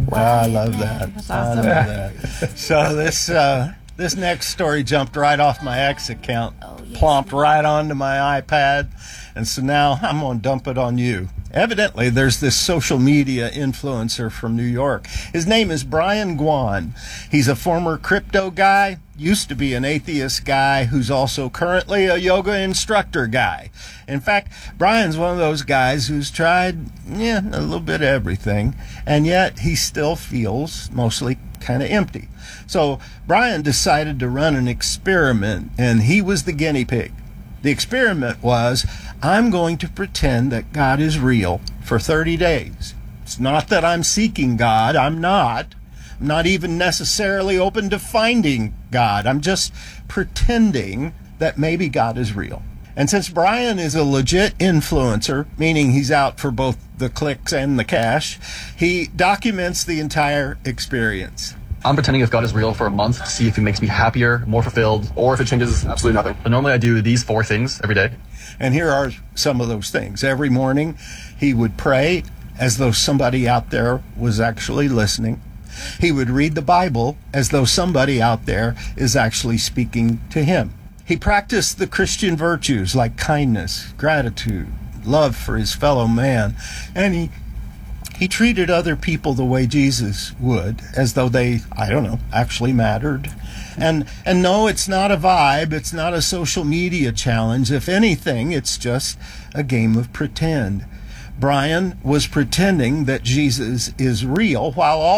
I love that. That's awesome. I love that. So this next story jumped right off my X account, plopped right onto my iPad, and so now I'm going to dump it on you. Evidently, there's this social media influencer from New York. His name is Brian Guan. He's a former crypto guy, used to be an atheist guy who's also currently a yoga instructor guy. In fact, Brian's one of those guys who's tried, a little bit of everything, and yet he still feels mostly kind of empty. So Brian decided to run an experiment, and he was the guinea pig. The experiment was, I'm going to pretend that God is real for 30 days. It's not that I'm seeking God. I'm not even necessarily open to finding God. I'm just pretending that maybe God is real. And since Brian is a legit influencer, meaning he's out for both the clicks and the cash, he documents the entire experience. I'm pretending if God is real for a month to see if he makes me happier, more fulfilled, or if it changes absolutely nothing. But normally I do these 4 things every day. And here are some of those things. Every morning he would pray as though somebody out there was actually listening. He would read the Bible as though somebody out there is actually speaking to him. He practiced the Christian virtues like kindness, gratitude, love for his fellow man, and he treated other people the way Jesus would, as though they, actually mattered. And no, it's not a vibe. It's not a social media challenge. If anything, it's just a game of pretend. Brian was pretending that Jesus is real,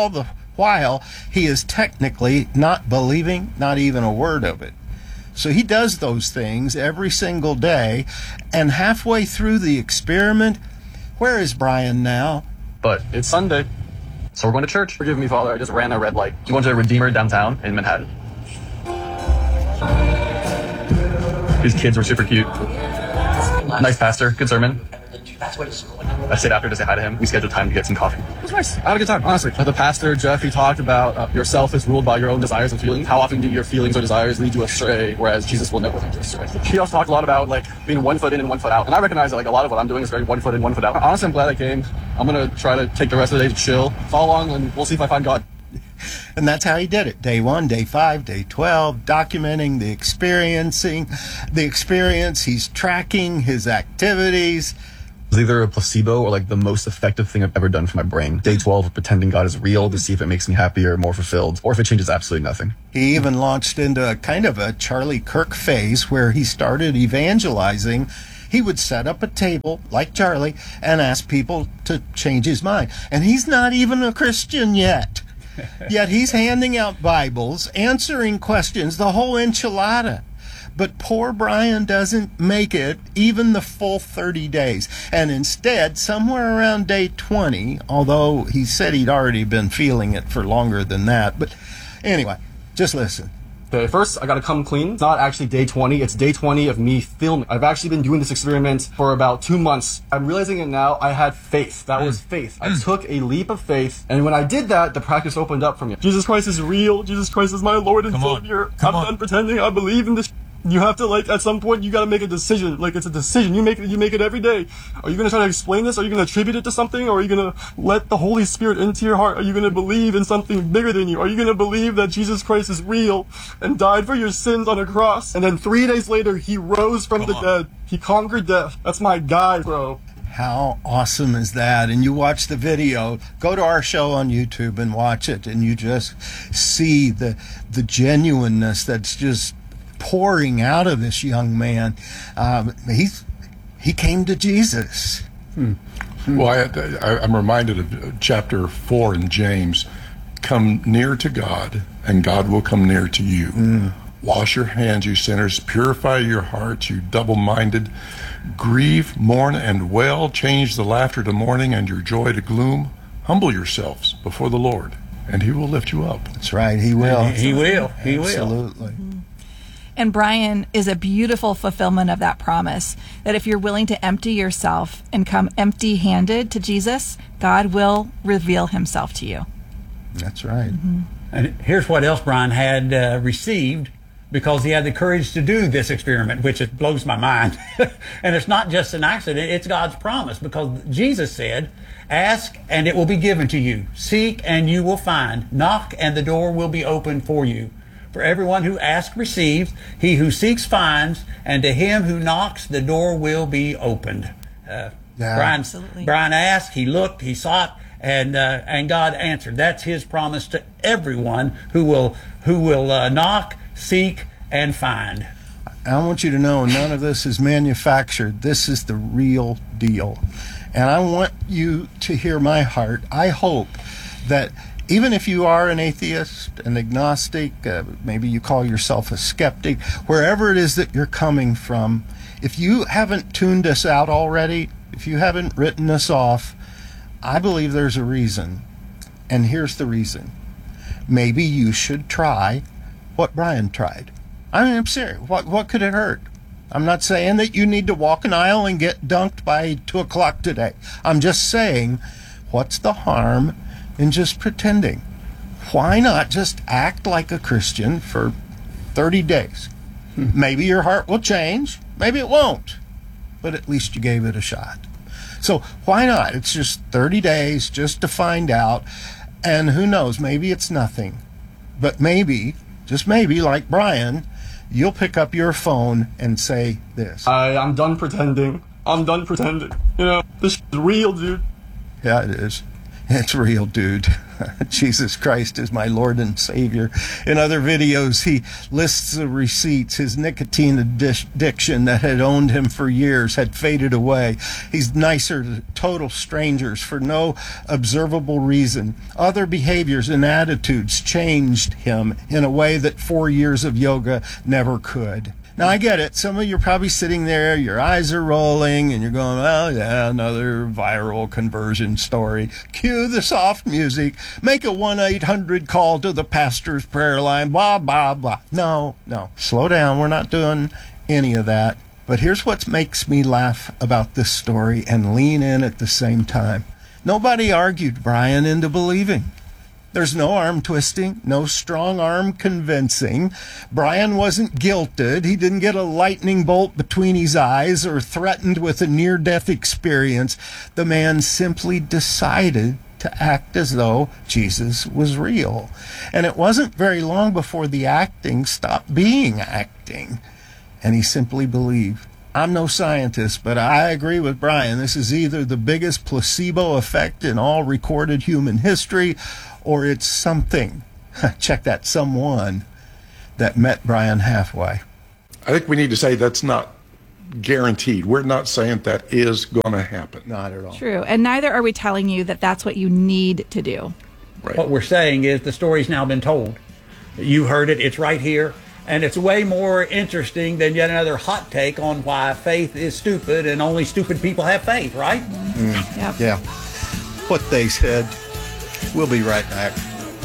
while he is technically not believing not even a word of it. So he does those things every single day, and halfway through the experiment, where is Brian now? But it's Sunday, so we're going to church. Forgive me, Father, I just ran a red light. You went to Redeemer downtown in Manhattan. These kids were super cute. Nice pastor, good sermon. I stayed after to say hi to him. We scheduled time to get some coffee. It was nice. I had a good time, honestly. The pastor, Jeff, he talked about yourself is ruled by your own desires and feelings. How often do your feelings or desires lead you astray, whereas Jesus will never lead you astray? He also talked a lot about being 1 foot in and 1 foot out. And I recognize that a lot of what I'm doing is very 1 foot in, 1 foot out. Honestly, I'm glad I came. I'm going to try to take the rest of the day to chill, follow along, and we'll see if I find God. And that's how he did it. Day 1, day 5, day 12, documenting the experience. He's tracking his activities. It's either a placebo or the most effective thing I've ever done for my brain. Day 12, pretending God is real to see if it makes me happier, more fulfilled, or if it changes absolutely nothing. He even launched into kind of a Charlie Kirk phase where he started evangelizing. He would set up a table like Charlie and ask people to change his mind. And he's not even a Christian yet. Yet he's handing out Bibles, answering questions, the whole enchilada. But poor Brian doesn't make it even the full 30 days. And instead, somewhere around day 20, although he said he'd already been feeling it for longer than that. But anyway, just listen. Okay, first, I gotta come clean. It's not actually day 20, it's day 20 of me filming. I've actually been doing this experiment for about 2 months. I'm realizing it now, I had faith. That was faith. I took a leap of faith, and when I did that, the practice opened up for me. Jesus Christ is real. Jesus Christ is my Lord and Savior. I'm done pretending I believe in this. You have to, at some point, you gotta make a decision. It's a decision. You make it every day. Are you gonna try to explain this? Are you gonna attribute it to something? Or are you gonna let the Holy Spirit into your heart? Are you gonna believe in something bigger than you? Are you gonna believe that Jesus Christ is real and died for your sins on a cross? And then 3 days later, he rose from the dead. He conquered death. That's my guy, bro. How awesome is that? And you watch the video, go to our show on YouTube and watch it, and you just see the genuineness that's just pouring out of this young man. He came to Jesus. Well, I'm reminded of chapter 4 in James. Come near to God, and God will come near to you. Wash your hands, you sinners. Purify your hearts, you double-minded. Grieve, mourn, and wail. Change the laughter to mourning and your joy to gloom. Humble yourselves before the Lord, and he will lift you up. That's right, he will. He will. He will. Absolutely. And Brian is a beautiful fulfillment of that promise, that if you're willing to empty yourself and come empty-handed to Jesus, God will reveal himself to you. That's right. And here's what else Brian had received because he had the courage to do this experiment, which it blows my mind. And it's not just an accident, it's God's promise, because Jesus said, ask and it will be given to you. Seek and you will find. Knock and the door will be opened for you. For everyone who asks receives, he who seeks finds, and to him who knocks the door will be opened. Brian asked, he looked, he sought, and God answered. That's his promise to everyone who will knock, seek, and find. I want you to know none of this is manufactured. This is the real deal. And I want you to hear my heart. I hope that even if you are an atheist, an agnostic, maybe you call yourself a skeptic, wherever it is that you're coming from, if you haven't tuned us out already, if you haven't written us off, I believe there's a reason. And here's the reason. Maybe you should try what Brian tried. I mean, I'm serious. What could it hurt? I'm not saying that you need to walk an aisle and get dunked by 2 o'clock today. I'm just saying, what's the harm in just pretending? Why not just act like a Christian for 30 days? Maybe your heart will change. Maybe it won't. But at least you gave it a shot. So why not? It's just 30 days just to find out. And who knows, maybe it's nothing. But maybe, just maybe, like Brian, you'll pick up your phone and say this. I'm done pretending. I'm done pretending. You know, this is real, dude. Yeah, it is. It's real, dude. Jesus Christ is my Lord and Savior. In other videos, he lists the receipts. His nicotine addiction that had owned him for years had faded away. He's nicer to total strangers for no observable reason. Other behaviors and attitudes changed him in a way that 4 years of yoga never could. Now, I get it. Some of you are probably sitting there, your eyes are rolling, and you're going, well, yeah, another viral conversion story. Cue the soft music. Make a 1-800 call to the pastor's prayer line, blah, blah, blah. No. Slow down. We're not doing any of that. But here's what makes me laugh about this story and lean in at the same time. Nobody argued Brian into believing. There's no arm twisting, no strong arm convincing. Brian wasn't guilted. He didn't get a lightning bolt between his eyes or threatened with a near-death experience. The man simply decided to act as though Jesus was real. And it wasn't very long before the acting stopped being acting. And he simply believed. I'm no scientist, but I agree with Brian. This is either the biggest placebo effect in all recorded human history, or it's something, check that, someone that met Brian halfway. I think we need to say that's not guaranteed. We're not saying that is going to happen. Not at all. True. And neither are we telling you that that's what you need to do. Right. What we're saying is the story's now been told. You heard it. It's right here. And it's way more interesting than yet another hot take on why faith is stupid and only stupid people have faith, right? Yep. Yeah. What they said. We'll be right back.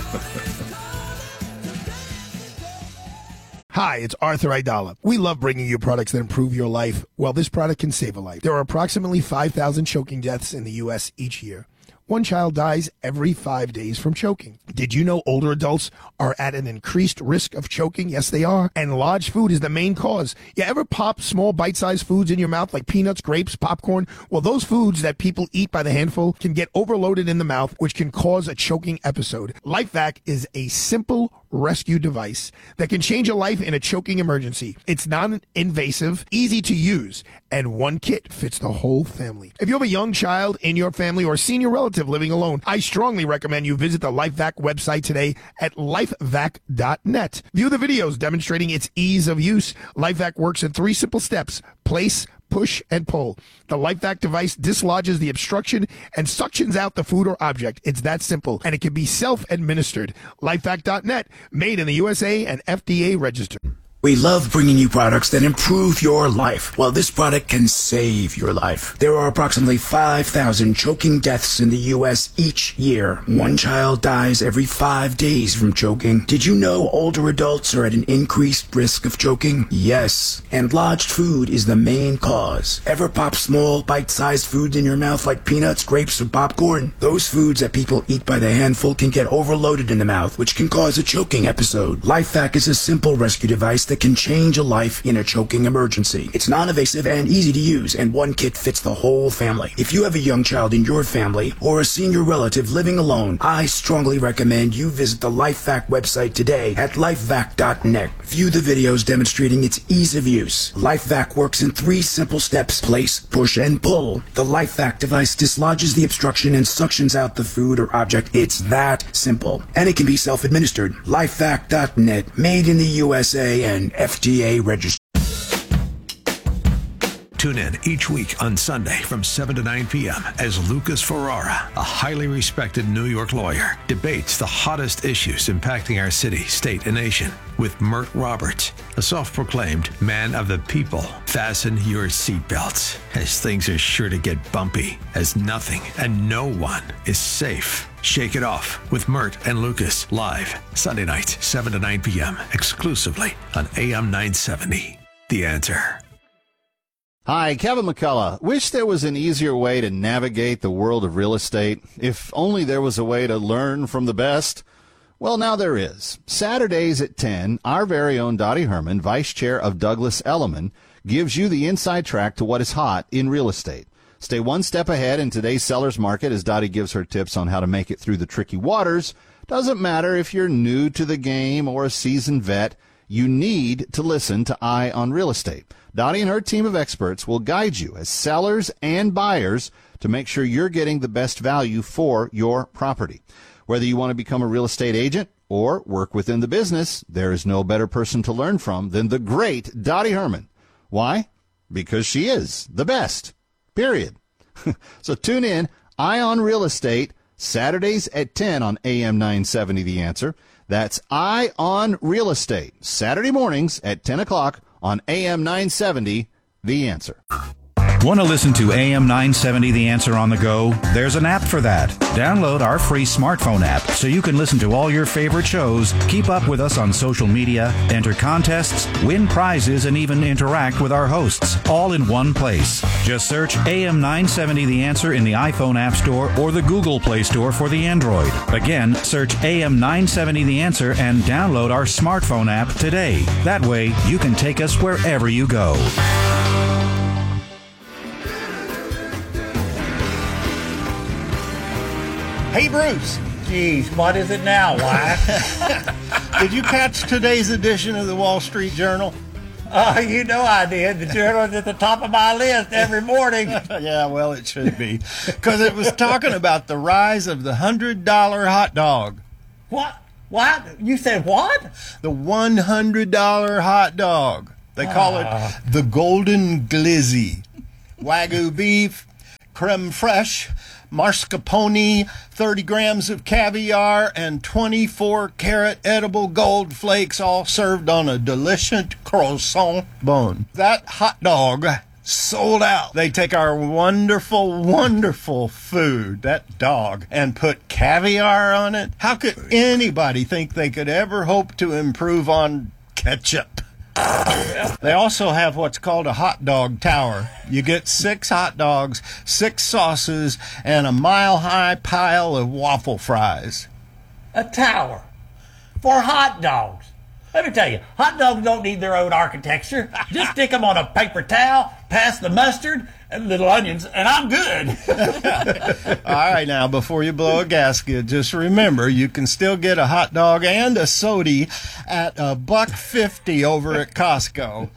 Hi, it's Arthur Aidala. We love bringing you products that improve your life. Well, this product can save a life. There are approximately 5,000 choking deaths in the U.S. each year. One child dies every 5 days from choking. Did you know older adults are at an increased risk of choking? Yes, they are. And large food is the main cause. You ever pop small bite-sized foods in your mouth like peanuts, grapes, popcorn? Well, those foods that people eat by the handful can get overloaded in the mouth, which can cause a choking episode. LifeVac is a simple rescue device that can change a life in a choking emergency. It's non-invasive, easy to use, and one kit fits the whole family. If you have a young child in your family or a senior relative living alone, I strongly recommend you visit the LifeVac website today at lifevac.net. View the videos demonstrating its ease of use. LifeVac works in 3 simple steps: place, push, and pull. The LifeVac device dislodges the obstruction and suctions out the food or object. It's that simple, and it can be self-administered. Lifevac.net, made in the USA and FDA registered. We love bringing you products that improve your life. Well, this product can save your life. There are approximately 5,000 choking deaths in the U.S. each year. One child dies every 5 days from choking. Did you know older adults are at an increased risk of choking? Yes. And lodged food is the main cause. Ever pop small, bite-sized foods in your mouth like peanuts, grapes, or popcorn? Those foods that people eat by the handful can get overloaded in the mouth, which can cause a choking episode. LifeVac is a simple rescue device that that can change a life in a choking emergency. It's non-invasive and easy to use, and one kit fits the whole family. If you have a young child in your family or a senior relative living alone, I strongly recommend you visit the LifeVac website today at lifevac.net. View the videos demonstrating its ease of use. LifeVac works in 3 simple steps: place, push, and pull. The LifeVac device dislodges the obstruction and suctions out the food or object. It's that simple. And it can be self-administered. LifeVac.net, made in the USA and FDA registered. Tune in each week on Sunday from 7 to 9 p.m. as Lucas Ferrara, a highly respected New York lawyer, debates the hottest issues impacting our city, state, and nation with Mert Roberts, a self-proclaimed man of the people. Fasten your seatbelts, as things are sure to get bumpy, as nothing and no one is safe. Shake It Off with Mert and Lucas, live Sunday nights, 7 to 9 p.m., exclusively on AM 970. The Answer. Hi, Kevin McCullough. Wish there was an easier way to navigate the world of real estate. If only there was a way to learn from the best. Well, now there is. Saturdays at 10, our very own Dottie Herman, Vice Chair of Douglas Elliman, gives you the inside track to what is hot in real estate. Stay one step ahead in today's seller's market as Dottie gives her tips on how to make it through the tricky waters. Doesn't matter if you're new to the game or a seasoned vet, you need to listen to Eye on Real Estate. Dottie and her team of experts will guide you as sellers and buyers to make sure you're getting the best value for your property. Whether you want to become a real estate agent or work within the business, there is no better person to learn from than the great Dottie Herman. Why? Because she is the best. Period. So tune in, Eye on Real Estate, Saturdays at 10 on AM 970 The Answer. That's Eye on Real Estate, Saturday mornings at 10 o'clock on AM 970, The Answer. Want to listen to AM 970 The Answer on the go? There's an app for that. Download our free smartphone app so you can listen to all your favorite shows, keep up with us on social media, enter contests, win prizes, and even interact with our hosts, all in one place. Just search AM 970 The Answer in the iPhone App Store or the Google Play Store for the Android. Again, search AM 970 The Answer and download our smartphone app today. That way, you can take us wherever you go. Hey, Bruce. Geez, what is it now, wife? Did you catch today's edition of the Wall Street Journal? You know I did. The Journal's at the top of my list every morning. Yeah, well, it should be. Because it was talking about the rise of the $100 hot dog. What? What? You said what? The $100 hot dog. They call it the Golden Glizzy. Wagyu beef, creme fraiche, mascarpone, 30 grams of caviar, and 24-karat edible gold flakes, all served on a delicious croissant bun. That hot dog sold out. They take our wonderful, wonderful food, that dog, and put caviar on it. How could anybody think they could ever hope to improve on ketchup? They also have what's called a hot dog tower. You get 6 hot dogs, 6 sauces, and a mile-high pile of waffle fries. A tower for hot dogs. Let me tell you, hot dogs don't need their own architecture. Just stick them on a paper towel, pass the mustard and little onions, and I'm good. All right, now, before you blow a gasket, just remember you can still get a hot dog and a soda at $1.50 over at Costco.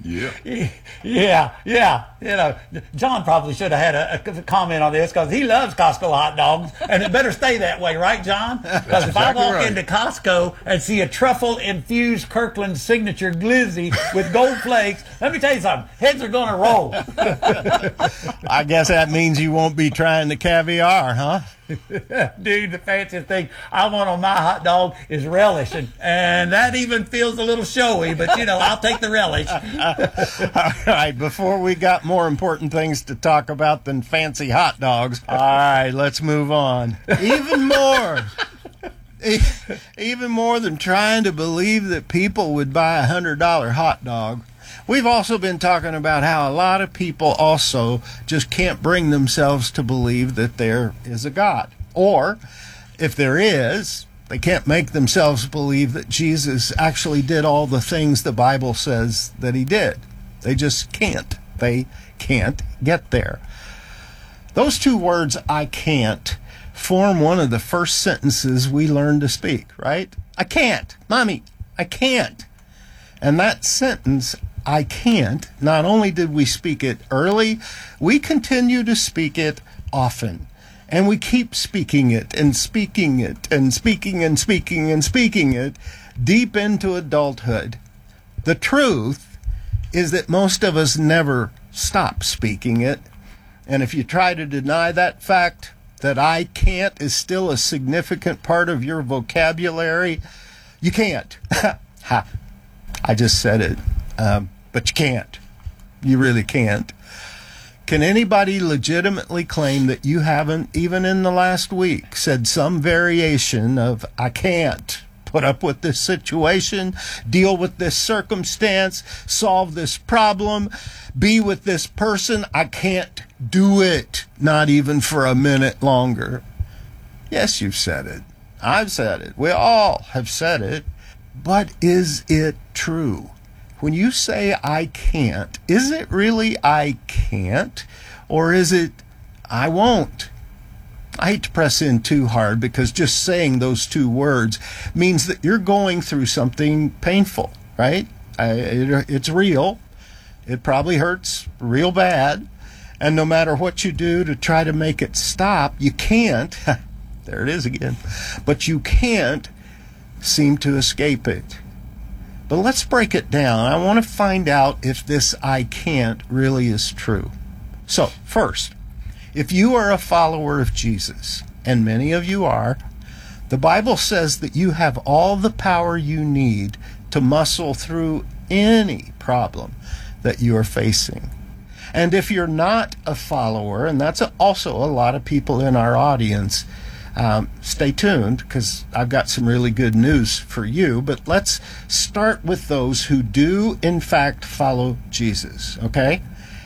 Yeah. You know, John probably should have had a comment on this because he loves Costco hot dogs, and it better stay that way, right, John? Because if I walk into Costco and see a truffle-infused Kirkland signature glizzy with gold flakes, let me tell you something, heads are going to roll. I guess that means you won't be trying the caviar, huh? Dude, the fanciest thing I want on my hot dog is relish, and that even feels a little showy, but, you know, I'll take the relish. All right, before we got more important things to talk about than fancy hot dogs, all right, let's move on. Even more than trying to believe that people would buy a $100 hot dog, we've also been talking about how a lot of people also just can't bring themselves to believe that there is a God. Or, if there is, They can't make themselves believe that Jesus actually did all the things the Bible says that he did. They just can't. They can't get there. Those two words, I can't, form one of the first sentences we learn to speak, right? I can't. Mommy, I can't. And that sentence, I can't, not only did we speak it early, we continue to speak it often. And we keep speaking it and speaking it and speaking and speaking and speaking it deep into adulthood. The truth is that most of us never stop speaking it. And if you try to deny that fact, that I can't is still a significant part of your vocabulary, you can't. Ha. I just said it. But you can't. You really can't. Can anybody legitimately claim that you haven't, even in the last week, said some variation of, I can't put up with this situation, deal with this circumstance, solve this problem, be with this person? I can't do it, not even for a minute longer. Yes, you've said it. I've said it. We all have said it. But is it true? When you say I can't, is it really I can't? Or is it I won't? I hate to press in too hard because just saying those two words means that you're going through something painful, right? It's real. It probably hurts real bad. And no matter what you do to try to make it stop, you can't. There it is again. But you can't seem to escape it. But let's break it down. I want to find out if this I can't really is true. So, first, if you are a follower of Jesus, and many of you are, the Bible says that you have all the power you need to muscle through any problem that you are facing. And if you're not a follower, and that's also a lot of people in our audience, stay tuned because I've got some really good news for you. But let's start with those who do, in fact, follow Jesus, okay?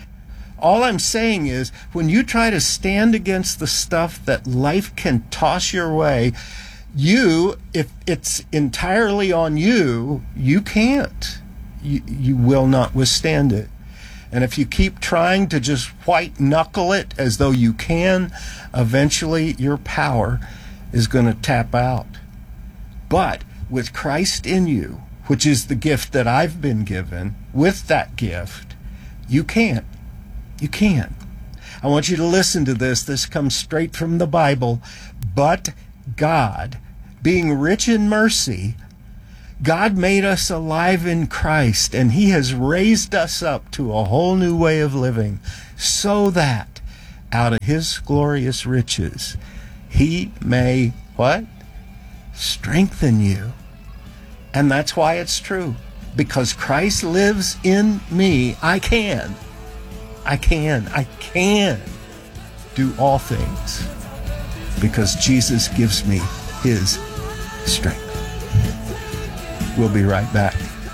All I'm saying is when you try to stand against the stuff that life can toss your way, if it's entirely on you, you can't. You will not withstand it. And if you keep trying to just white knuckle it as though you can, eventually your power is going to tap out. But with Christ in you, which is the gift that I've been given, with that gift, you can't. You can't. I want you to listen to this. This comes straight from the Bible. But God, being rich in mercy, God made us alive in Christ, and he has raised us up to a whole new way of living so that out of his glorious riches, he may, what? Strengthen you. And that's why it's true. Because Christ lives in me, I can do all things because Jesus gives me his strength. We'll be right back.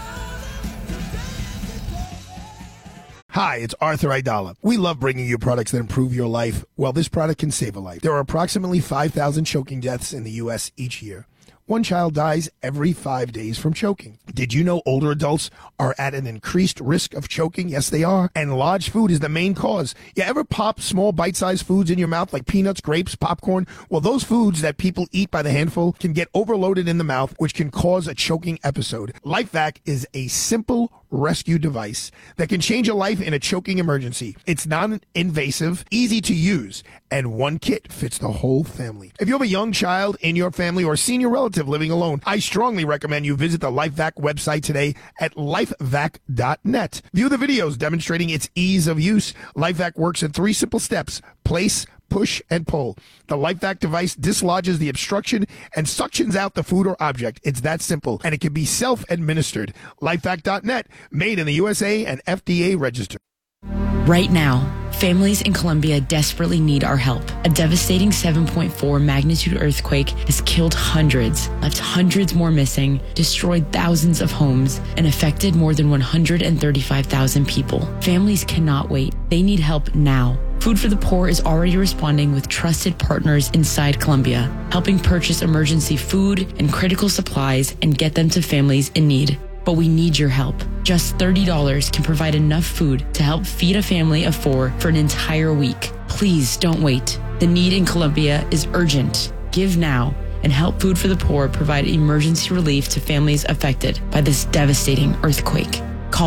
Hi, it's Arthur Aidala. We love bringing you products that improve your life. Well, this product can save a life. There are approximately 5,000 choking deaths in the U.S. each year. One child dies every 5 days from choking. Did you know older adults are at an increased risk of choking? Yes, they are. And large food is the main cause. You ever pop small bite-sized foods in your mouth like peanuts, grapes, popcorn? Well, those foods that people eat by the handful can get overloaded in the mouth, which can cause a choking episode. LifeVac is a simple rescue device that can change a life in a choking emergency. It's non-invasive, easy to use, and one kit fits the whole family. If you have a young child in your family or a senior relative living alone, I strongly recommend you visit the LifeVac website today at lifevac.net. View the videos demonstrating its ease of use. LifeVac works in 3 simple steps: place, push, and pull. The LifeVac device dislodges the obstruction and suctions out the food or object. It's that simple, and it can be self-administered. LifeVac.net, made in the USA and FDA registered. Right now, families in Colombia desperately need our help. A devastating 7.4 magnitude earthquake has killed hundreds, left hundreds more missing, destroyed thousands of homes, and affected more than 135,000 people. Families cannot wait. They need help now. Food for the Poor is already responding with trusted partners inside Colombia, helping purchase emergency food and critical supplies and get them to families in need. But we need your help. Just $30 can provide enough food to help feed a family of 4 for an entire week. Please don't wait. The need in Colombia is urgent. Give now and help Food for the Poor provide emergency relief to families affected by this devastating earthquake. Call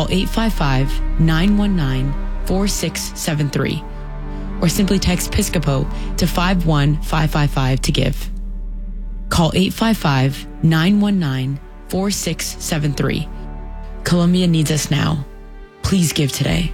855-919-4673 or simply text Piscopo to 51555 to give. Call 855-919-4673. Colombia needs us now. Please give today.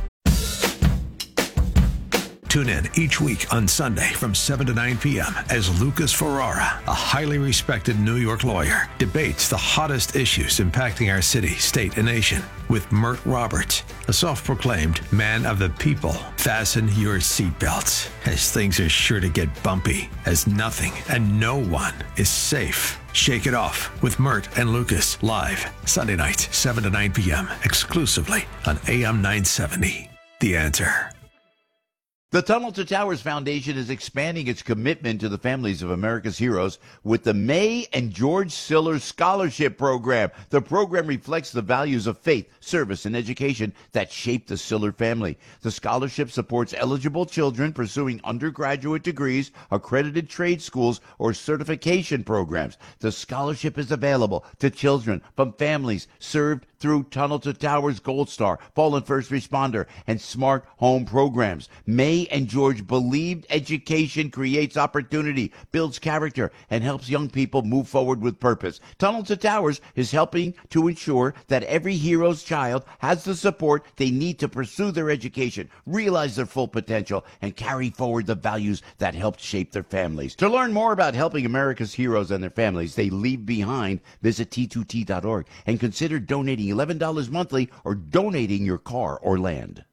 Tune in each week on Sunday from 7 to 9 p.m. as Lucas Ferrara, a highly respected New York lawyer, debates the hottest issues impacting our city, state, and nation with Mert Roberts, a self-proclaimed man of the people. Fasten your seatbelts, as things are sure to get bumpy, as nothing and no one is safe. Shake It Off with Mert and Lucas, live Sunday nights, 7 to 9 p.m., exclusively on AM 970. The Answer. The Tunnel to Towers Foundation is expanding its commitment to the families of America's heroes with the May and George Siller Scholarship Program. The program reflects the values of faith, service, and education that shaped the Siller family. The scholarship supports eligible children pursuing undergraduate degrees, accredited trade schools, or certification programs. The scholarship is available to children from families served through Tunnel to Towers Gold Star, Fallen First Responder, and Smart Home programs. May and George believed education creates opportunity, builds character, and helps young people move forward with purpose. Tunnel to Towers is helping to ensure that every hero's child has the support they need to pursue their education, realize their full potential, and carry forward the values that helped shape their families. To learn more about helping America's heroes and their families they leave behind, visit T2T.org and consider donating $11 monthly or donating your car or land.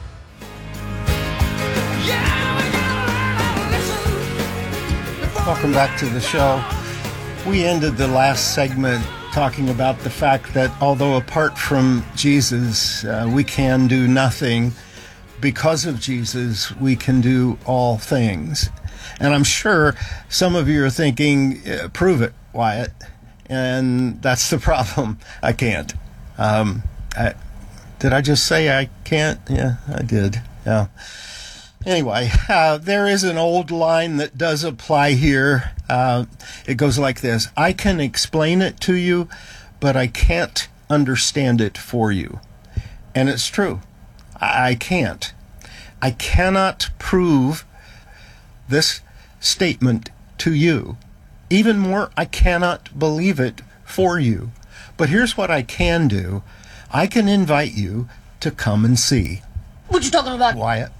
Welcome back to the show. We ended the last segment talking about the fact that although apart from Jesus, we can do nothing, because of Jesus, we can do all things. And I'm sure some of you are thinking, prove it, Wyatt. And that's the problem. I can't. Did I just say I can't? Yeah, I did. Yeah. Anyway, there is an old line that does apply here. It goes like this: I can explain it to you, but I can't understand it for you. And it's true. I can't. I cannot prove this statement to you. Even more, I cannot believe it for you. But here's what I can do. I can invite you to come and see. What you talking about? Wyatt.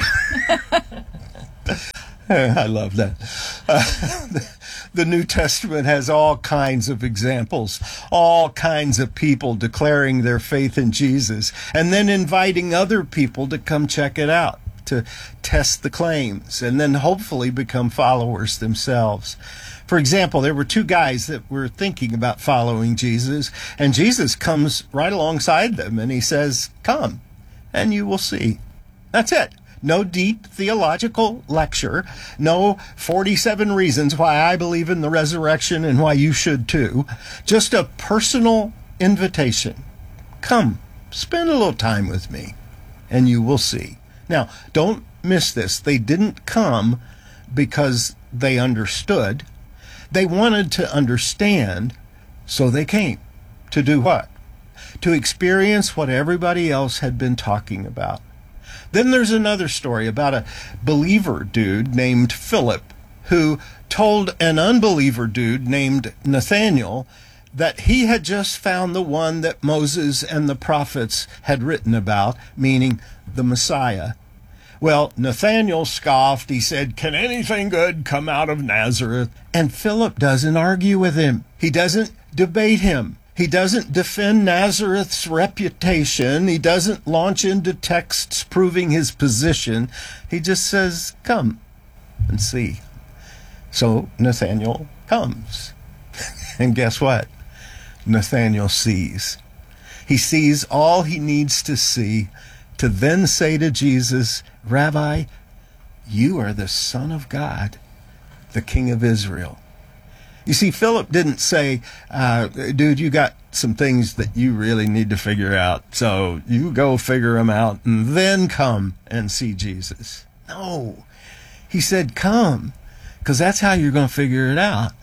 I love that. The New Testament has all kinds of examples, all kinds of people declaring their faith in Jesus and then inviting other people to come check it out, to test the claims, and then hopefully become followers themselves. For example, there were two guys that were thinking about following Jesus, and Jesus comes right alongside them, and he says, come, and you will see. That's it. No deep theological lecture, no 47 reasons why I believe in the resurrection and why you should too. Just a personal invitation. Come, spend a little time with me, and you will see. Now, don't miss this. They didn't come because they understood. They wanted to understand, so they came. To do what? To experience what everybody else had been talking about. Then there's another story about a believer dude named Philip who told an unbeliever dude named Nathaniel that he had just found the one that Moses and the prophets had written about, meaning the Messiah. Well, Nathaniel scoffed. He said, can anything good come out of Nazareth? And Philip doesn't argue with him. He doesn't debate him. He doesn't defend Nazareth's reputation. He doesn't launch into texts proving his position. He just says, come and see. So Nathaniel comes. And guess what? Nathaniel sees. He sees all he needs to see to then say to Jesus, Rabbi, you are the Son of God, the King of Israel. You see, Philip didn't say, dude, you got some things that you really need to figure out, so you go figure them out and then come and see Jesus. No. He said, come, because that's how you're going to figure it out.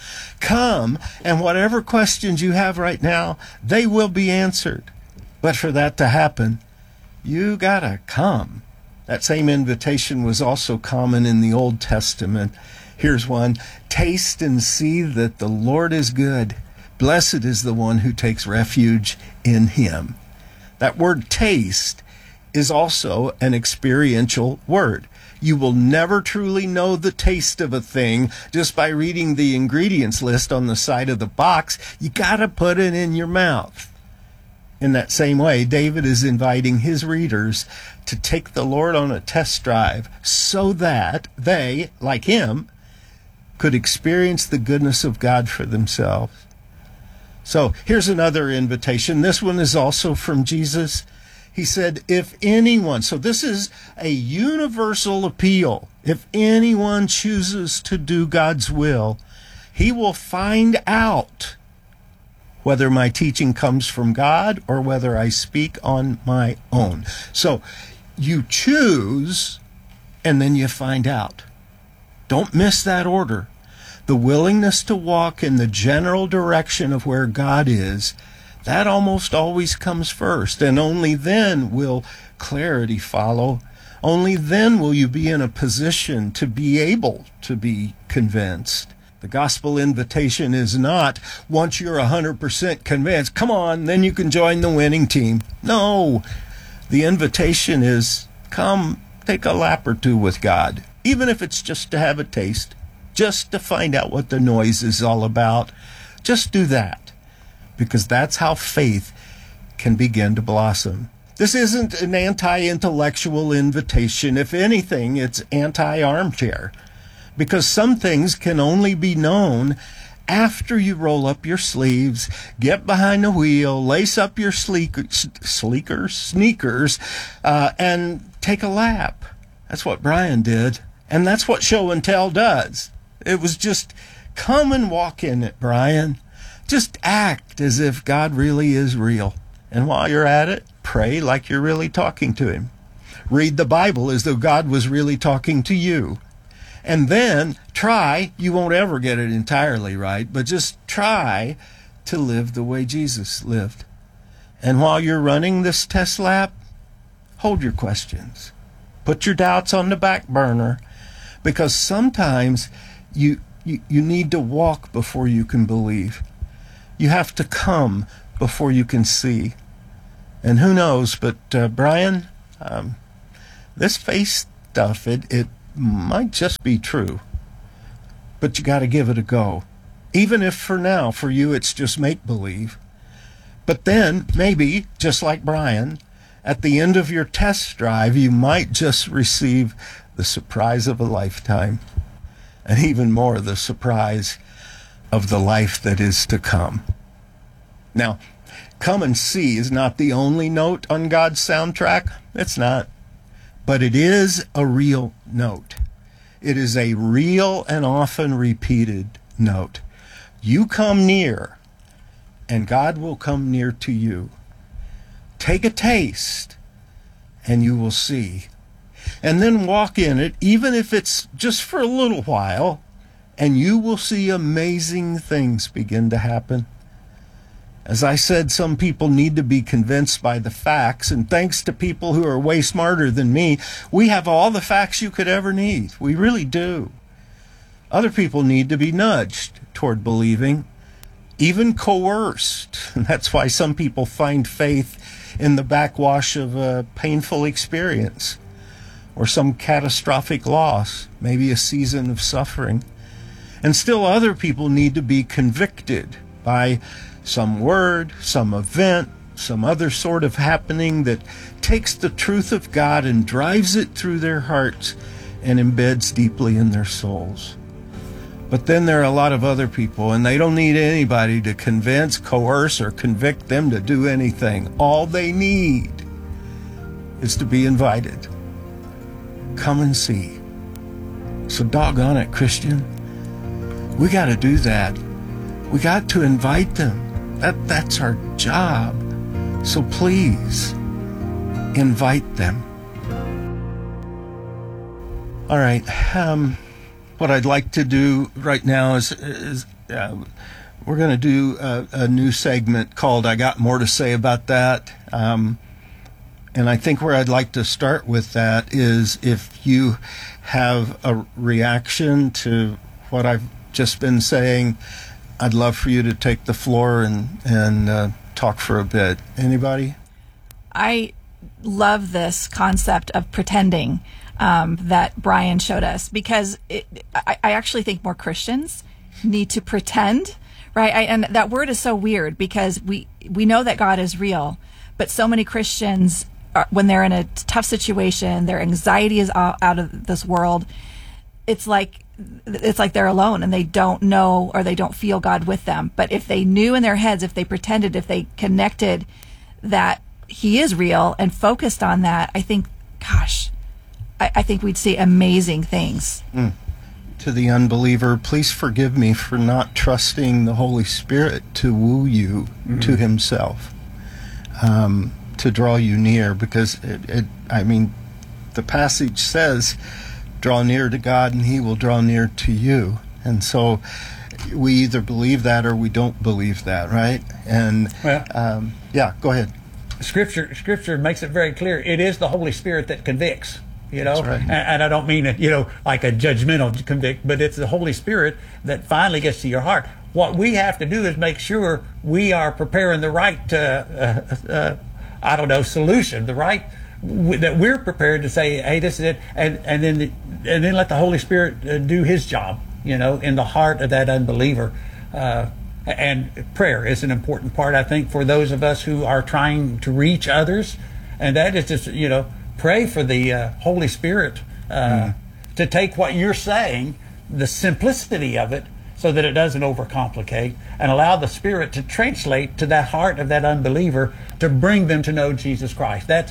Come, and whatever questions you have right now, they will be answered. But for that to happen, you got to come. That same invitation was also common in the Old Testament. Here's one. Taste and see that the Lord is good. Blessed is the one who takes refuge in him. That word taste is also an experiential word. You will never truly know the taste of a thing just by reading the ingredients list on the side of the box. You got to put it in your mouth. In that same way, David is inviting his readers to take the Lord on a test drive so that they, like him, could experience the goodness of God for themselves. So here's another invitation. This one is also from Jesus. He said, if anyone, so this is a universal appeal. If anyone chooses to do God's will, he will find out whether my teaching comes from God or whether I speak on my own. So you choose and then you find out. Don't miss that order. The willingness to walk in the general direction of where God is, that almost always comes first, and only then will clarity follow. Only then will you be in a position to be able to be convinced. The gospel invitation is not, once you're 100% convinced, come on, then you can join the winning team. No, the invitation is, come take a lap or two with God, even if it's just to have a taste, just to find out what the noise is all about. Just do that, because that's how faith can begin to blossom. This isn't an anti-intellectual invitation. If anything, it's anti-armchair, because some things can only be known after you roll up your sleeves, get behind the wheel, lace up your sneakers, and take a lap. That's what Brian did, and that's what Show and Tell does. It was just, come and walk in it, Brian. Just act as if God really is real. And while you're at it, pray like you're really talking to him. Read the Bible as though God was really talking to you. And then try, you won't ever get it entirely right, but just try to live the way Jesus lived. And while you're running this test lap, hold your questions. Put your doubts on the back burner, because sometimes you need to walk before you can believe. You have to come before you can see. And who knows, but Brian, this faith stuff, it might just be true. But you got to give it a go. Even if for now, for you, it's just make-believe. But then, maybe, just like Brian, at the end of your test drive, you might just receive the surprise of a lifetime. And even more, the surprise of the life that is to come. Now, come and see is not the only note on God's soundtrack. It's not. But it is a real note. It is a real and often repeated note. You come near, and God will come near to you. Take a taste, and you will see. And then walk in it, even if it's just for a little while, and you will see amazing things begin to happen. As I said, some people need to be convinced by the facts, and thanks to people who are way smarter than me, we have all the facts you could ever need. We really do. Other people need to be nudged toward believing, even coerced. And that's why some people find faith in the backwash of a painful experience or some catastrophic loss, maybe a season of suffering. And still other people need to be convicted by some word, some event, some other sort of happening that takes the truth of God and drives it through their hearts and embeds deeply in their souls. But then there are a lot of other people, and they don't need anybody to convince, coerce, or convict them to do anything. All they need is to be invited. Come and see. So doggone it, Christian, we got to do that. We got to invite them. That's our job. So please, invite them. All right. What I'd like to do right now is we're going to do a new segment called "I Got More to Say About That." And I think where I'd like to start with that is if you have a reaction to what I've just been saying, I'd love for you to take the floor and talk for a bit. Anybody? I love this concept of pretending that Brian showed us, because I actually think more Christians need to pretend, right? And that word is so weird because we know that God is real, but so many Christians, when they're in a tough situation, their anxiety is out of this world, it's like they're alone and they don't know or they don't feel God with them. But if they knew in their heads, if they pretended, if they connected that He is real and focused on that, I think, gosh, I think we'd see amazing things. To the unbeliever, please forgive me for not trusting the Holy Spirit to woo you to Himself, to draw you near, because the passage says, draw near to God and He will draw near to you. And so we either believe that or we don't believe that, right? And go ahead. Scripture makes it very clear. It is the Holy Spirit that convicts. That's right. And I don't mean it, like a judgmental convict, but it's the Holy Spirit that finally gets to your heart. What we have to do is make sure we are preparing the right, solution, the right, that we're prepared to say, hey, this is it, and then let the Holy Spirit do His job, in the heart of that unbeliever. And prayer is an important part, I think, for those of us who are trying to reach others, and that is just, pray for the Holy Spirit to take what you're saying, the simplicity of it, so that it doesn't overcomplicate, and allow the Spirit to translate to that heart of that unbeliever to bring them to know Jesus Christ. That's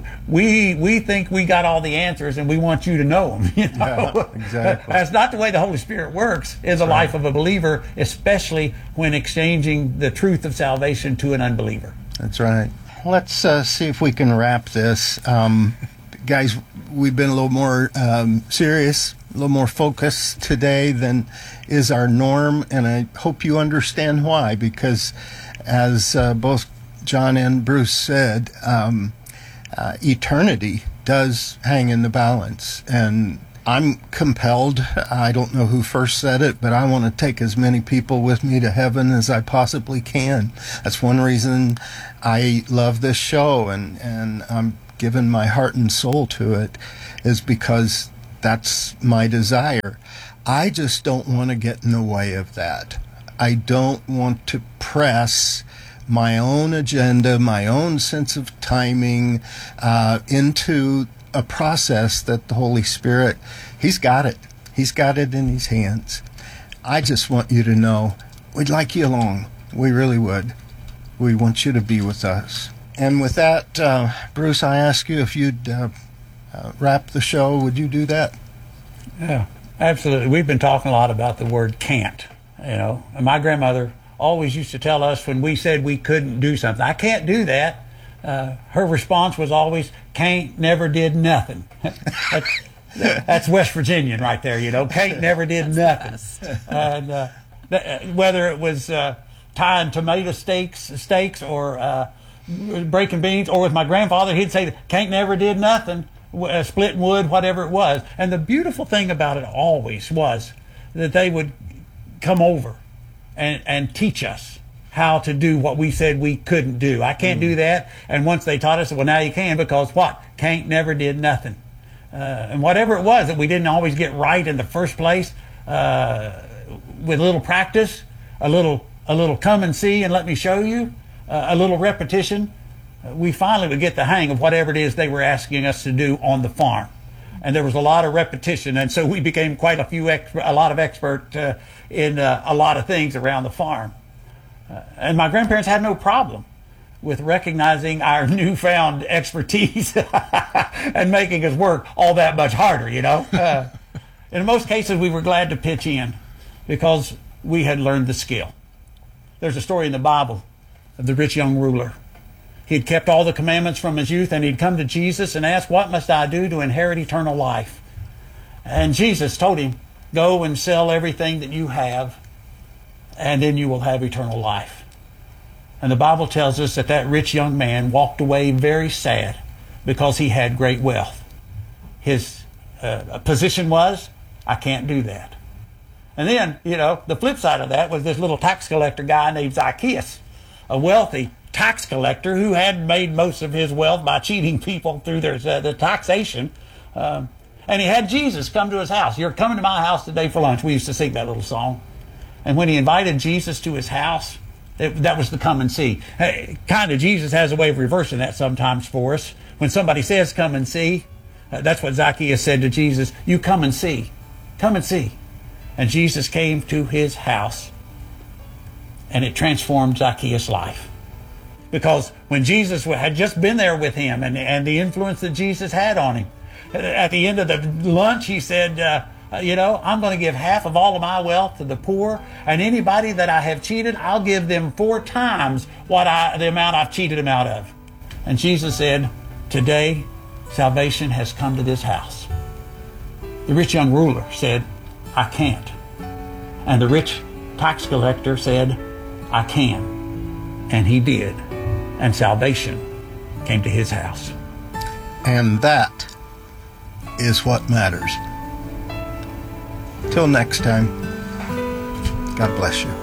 we think we got all the answers, and we want you to know them. Yeah, exactly. That's not the way the Holy Spirit works in the life of a believer, especially when exchanging the truth of salvation to an unbeliever. That's right. Let's see if we can wrap this. Guys, we've been a little more serious, a little more focused today than is our norm, and I hope you understand why, because as both John and Bruce said, eternity does hang in the balance, and I'm compelled, I don't know who first said it, but I want to take as many people with me to heaven as I possibly can. That's one reason I love this show, and I'm giving my heart and soul to it, is because that's my desire. I just don't want to get in the way of that. I don't want to press my own agenda, my own sense of timing into a process that the Holy Spirit, He's got it. He's got it in His hands. I just want you to know we'd like you along. We really would. We want you to be with us. And with that, Bruce, I ask you if you'd wrap the show. Would you do that? Yeah, absolutely. We've been talking a lot about the word can't, And my grandmother always used to tell us when we said we couldn't do something, I can't do that. Her response was always, can't, never did nothing. That's West Virginian right there, Can't, never did nothing. And whether it was tying tomato steaks or breaking beans, or with my grandfather, he'd say, can't, never did nothing, splitting wood, whatever it was. And the beautiful thing about it always was that they would come over and teach us how to do what we said we couldn't do. I can't do that. And once they taught us, well, now you can, because what? Can't, never did nothing. And whatever it was that we didn't always get right in the first place, with a little practice, a little come and see and let me show you, a little repetition, we finally would get the hang of whatever it is they were asking us to do on the farm. And there was a lot of repetition, and so we became quite a lot of expert in a lot of things around the farm. And my grandparents had no problem with recognizing our newfound expertise and making us work all that much harder, In most cases, we were glad to pitch in because we had learned the skill. There's a story in the Bible of the rich young ruler. He had kept all the commandments from his youth, and he'd come to Jesus and asked, "What must I do to inherit eternal life?" And Jesus told him, "Go and sell everything that you have, and then you will have eternal life." And the Bible tells us that that rich young man walked away very sad because he had great wealth. His position was, "I can't do that." And then, the flip side of that was this little tax collector guy named Zacchaeus, a wealthy tax collector who had made most of his wealth by cheating people through the taxation. And he had Jesus come to his house. "You're coming to my house today for lunch." We used to sing that little song. And when he invited Jesus to his house, that was the come and see. Jesus has a way of reversing that sometimes for us. When somebody says come and see, that's what Zacchaeus said to Jesus. "You come and see. Come and see." And Jesus came to his house, and it transformed Zacchaeus' life. Because when Jesus had just been there with him and the influence that Jesus had on him, at the end of the lunch, he said, "I'm going to give half of all of my wealth to the poor, and anybody that I have cheated, I'll give them 4 times the amount I've cheated them out of." And Jesus said, "Today, salvation has come to this house." The rich young ruler said, "I can't." And the rich tax collector said, "I can." And he did. And salvation came to his house. And that is what matters. Till next time, God bless you.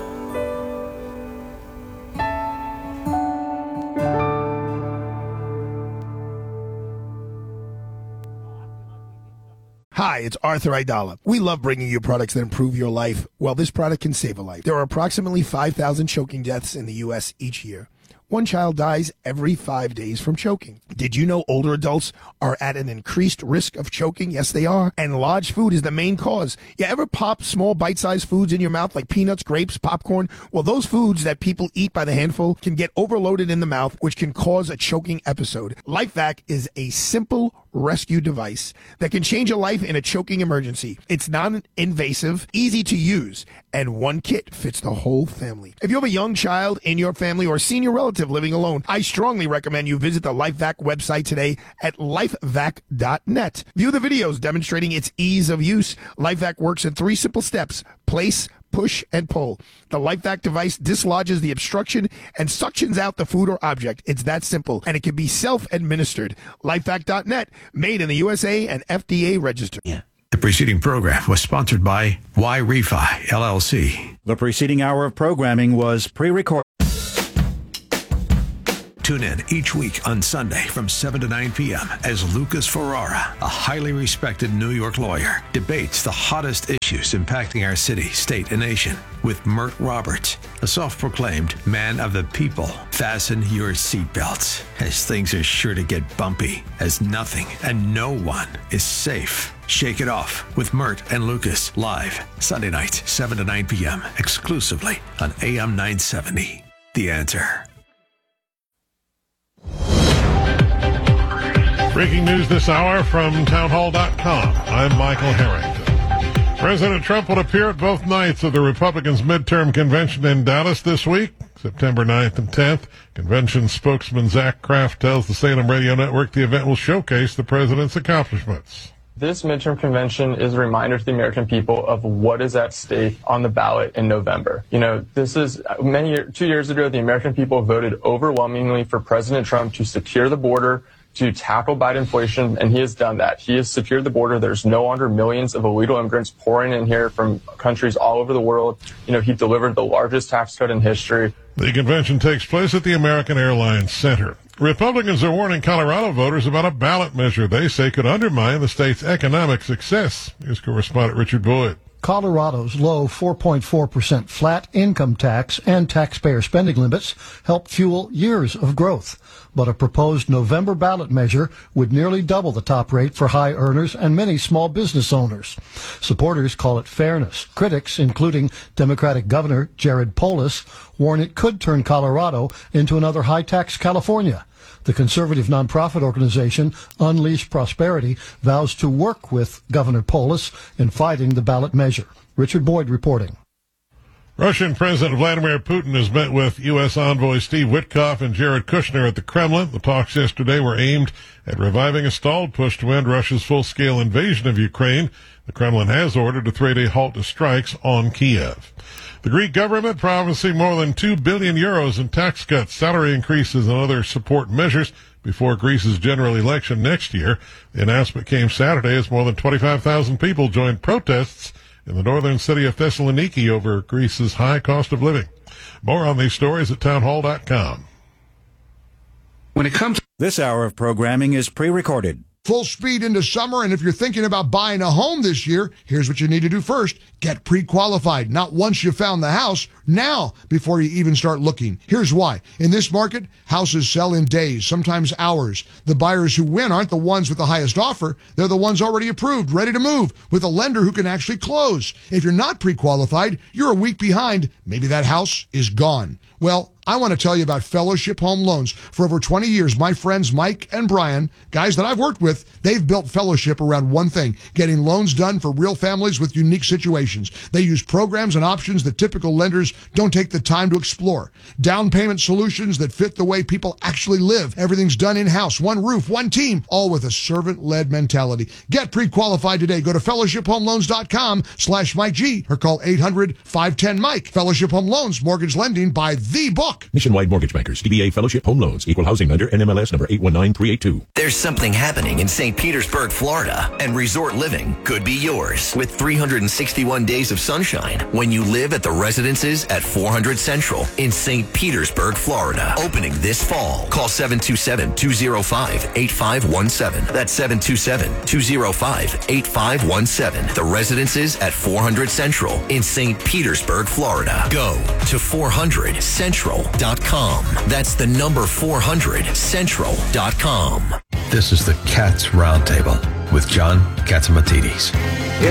Hi, it's Arthur Aidala. We love bringing you products that improve your life. Well, this product can save a life. There are approximately 5,000 choking deaths in the U.S. each year. One child dies every 5 days from choking. Did you know older adults are at an increased risk of choking? Yes, they are. And large food is the main cause. You ever pop small bite-sized foods in your mouth like peanuts, grapes, popcorn? Well, those foods that people eat by the handful can get overloaded in the mouth, which can cause a choking episode. LifeVac is a simple rescue device that can change a life in a choking emergency. It's non-invasive, easy to use, and one kit fits the whole family. If you have a young child in your family or a senior relative living alone, I strongly recommend you visit the LifeVac website today at lifevac.net. View the videos demonstrating its ease of use. LifeVac works in 3 simple steps: place, push, and pull. The LifeVac device dislodges the obstruction and suctions out the food or object. It's that simple, and it can be self-administered. LifeVac.net, made in the USA and FDA registered. Yeah. The preceding program was sponsored by Y-Refi, LLC. The preceding hour of programming was pre-recorded. Tune in each week on Sunday from 7 to 9 p.m. as Lucas Ferrara, a highly respected New York lawyer, debates the hottest issues impacting our city, state, and nation with Mert Roberts, a self-proclaimed man of the people. Fasten your seatbelts, as things are sure to get bumpy, as nothing and no one is safe. Shake It Off with Mert and Lucas, live Sunday nights, 7 to 9 p.m., exclusively on AM 970. The Answer. Breaking news this hour from townhall.com. I'm Michael Harrington. President Trump will appear at both nights of the Republicans' midterm convention in Dallas this week, September 9th and 10th. Convention spokesman Zach Kraft tells the Salem Radio Network the event will showcase the president's accomplishments. This midterm convention is a reminder to the American people of what is at stake on the ballot in November. This is 2 years ago, the American people voted overwhelmingly for President Trump to secure the border, to tackle Biden inflation, and he has done that. He has secured the border. There's no longer millions of illegal immigrants pouring in here from countries all over the world. He delivered the largest tax cut in history. The convention takes place at the American Airlines Center. Republicans are warning Colorado voters about a ballot measure they say could undermine the state's economic success. Here's correspondent Richard Boyd. Colorado's low 4.4% flat income tax and taxpayer spending limits help fuel years of growth. But a proposed November ballot measure would nearly double the top rate for high earners and many small business owners. Supporters call it fairness. Critics, including Democratic Governor Jared Polis, warn it could turn Colorado into another high-tax California. The conservative nonprofit organization Unleash Prosperity vows to work with Governor Polis in fighting the ballot measure. Richard Boyd reporting. Russian President Vladimir Putin has met with U.S. envoy Steve Witkoff and Jared Kushner at the Kremlin. The talks yesterday were aimed at reviving a stalled push to end Russia's full-scale invasion of Ukraine. The Kremlin has ordered a 3-day halt to strikes on Kiev. The Greek government promising more than 2 billion euros in tax cuts, salary increases, and other support measures before Greece's general election next year. The announcement came Saturday as more than 25,000 people joined protests in the northern city of Thessaloniki over Greece's high cost of living. More on these stories at townhall.com. When it comes, This hour of programming is pre-recorded. Full speed into summer, and if you're thinking about buying a home this year, here's what you need to do first. Get pre-qualified. Not once you found the house, now, before you even start looking. Here's why. In this market, houses sell in days, sometimes hours. The buyers who win aren't the ones with the highest offer. They're the ones already approved, ready to move, with a lender who can actually close. If you're not pre-qualified, you're a week behind. Maybe that house is gone. Well, I want to tell you about Fellowship Home Loans. For over 20 years, my friends Mike and Brian, guys that I've worked with, they've built Fellowship around one thing, getting loans done for real families with unique situations. They use programs and options that typical lenders don't take the time to explore. Down payment solutions that fit the way people actually live. Everything's done in-house, one roof, one team, all with a servant-led mentality. Get pre-qualified today. Go to fellowshiphomeloans.com/Mike G or call 800-510-MIKE. Fellowship Home Loans, mortgage lending by the book. Nationwide Mortgage Bankers, DBA Fellowship Home Loans, Equal Housing Lender, NMLS number 819382. There's something happening in St. Petersburg, Florida, and resort living could be yours with 361 days of sunshine when you live at the residences at 400 Central in St. Petersburg, Florida. Opening this fall. Call 727-205-8517. That's 727-205-8517. The residences at 400 Central in St. Petersburg, Florida. Go to 400central.com. That's the number 400central.com. This is the Cats Roundtable with John Catsimatidis.